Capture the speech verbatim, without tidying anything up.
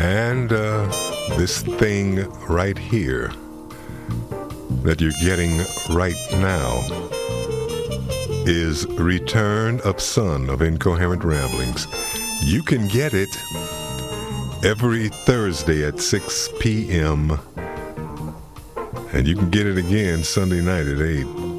And uh, this thing right here that you're getting right now is Return of Son of Incoherent Ramblings. You can get it every Thursday at six p.m. and you can get it again Sunday night at eight.